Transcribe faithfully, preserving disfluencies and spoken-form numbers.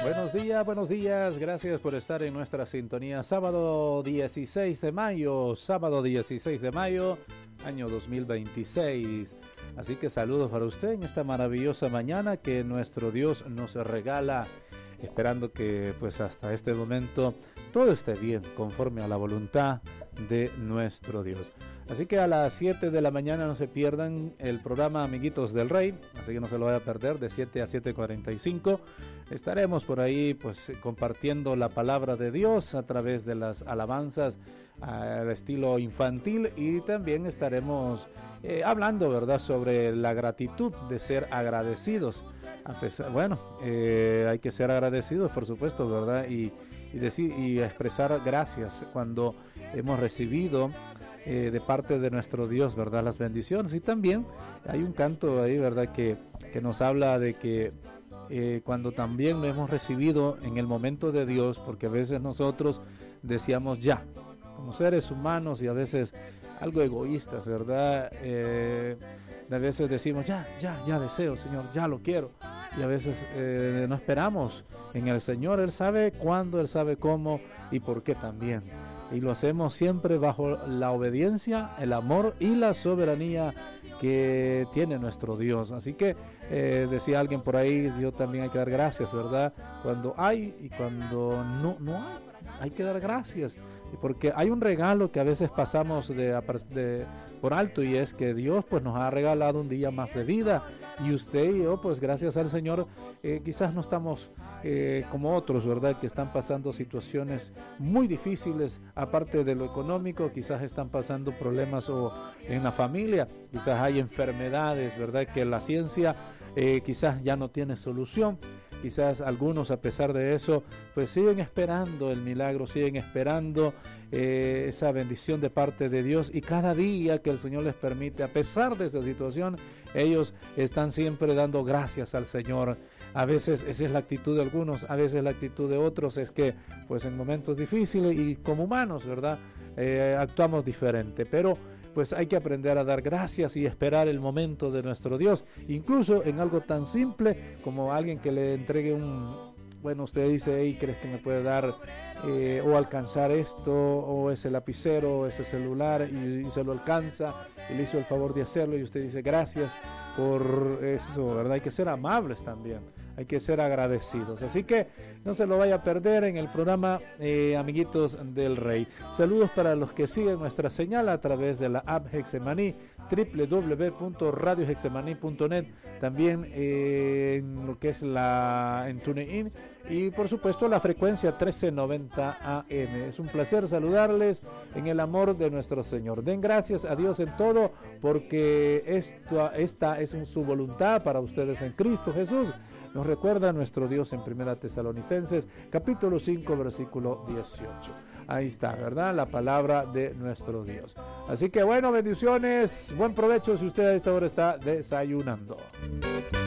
Buenos días, buenos días, gracias por estar en nuestra sintonía. Sábado dieciséis de mayo, sábado dieciséis de mayo, año dos mil veintiséis. Así que saludos para usted en esta maravillosa mañana que nuestro Dios nos regala, esperando que pues hasta este momento todo esté bien, conforme a la voluntad de nuestro Dios. Así que a las siete de la mañana no se pierdan el programa Amiguitos del Rey, así que no se lo vaya a perder, de siete a siete cuarenta y cinco. Estaremos por ahí pues compartiendo la palabra de Dios a través de las alabanzas al estilo infantil, y también estaremos eh, hablando, ¿verdad?, sobre la gratitud de ser agradecidos. A pesar, bueno, eh, hay que ser agradecidos, por supuesto, ¿verdad? Y, y decir y expresar gracias cuando hemos recibido Eh, de parte de nuestro Dios, ¿verdad?, las bendiciones. Y también hay un canto ahí, ¿verdad?, que, que nos habla de que eh, cuando también lo hemos recibido en el momento de Dios, porque a veces nosotros decíamos ya, como seres humanos, y a veces algo egoístas, ¿verdad? Eh, a veces decimos ya, ya, ya deseo, Señor, ya lo quiero. Y a veces eh, no esperamos en el Señor. Él sabe cuándo, Él sabe cómo y por qué también. Y lo hacemos siempre bajo la obediencia, el amor y la soberanía que tiene nuestro Dios. Así que eh, decía alguien por ahí, yo también hay que dar gracias, ¿verdad? Cuando hay y cuando no, no hay, hay que dar gracias. Porque hay un regalo que a veces pasamos de, de, por alto, y es que Dios pues nos ha regalado un día más de vida. Y usted y yo, pues gracias al Señor, eh, quizás no estamos eh, como otros, ¿verdad?, que están pasando situaciones muy difíciles, aparte de lo económico, quizás están pasando problemas o en la familia, quizás hay enfermedades, ¿verdad?, que la ciencia eh, quizás ya no tiene solución. Quizás algunos, a pesar de eso, pues siguen esperando el milagro, siguen esperando eh, esa bendición de parte de Dios, y cada día que el Señor les permite, a pesar de esa situación, ellos están siempre dando gracias al Señor. A veces esa es la actitud de algunos, a veces la actitud de otros es que pues en momentos difíciles y como humanos, ¿verdad?, eh, actuamos diferente, pero pues hay que aprender a dar gracias y esperar el momento de nuestro Dios, incluso en algo tan simple como alguien que le entregue un, bueno, usted dice, hey, ¿crees que me puede dar eh, o alcanzar esto, o ese lapicero, o ese celular, y, y se lo alcanza, y le hizo el favor de hacerlo, y usted dice gracias por eso, ¿verdad? Hay que ser amables también, hay que ser agradecidos. Así que no se lo vaya a perder en el programa eh, Amiguitos del Rey. Saludos para los que siguen nuestra señal a través de la app Hexemaní, doble u doble u doble u punto radio hexemaní punto net, también eh, en lo que es la en TuneIn, y por supuesto la frecuencia trece noventa A M. Es un placer saludarles en el amor de nuestro Señor. Den gracias a Dios en todo, porque esto, esta es su voluntad para ustedes en Cristo Jesús. Nos recuerda nuestro Dios en Primera Tesalonicenses, capítulo cinco, versículo dieciocho. Ahí está, ¿verdad?, la palabra de nuestro Dios. Así que bueno, bendiciones, buen provecho si usted a esta hora está desayunando.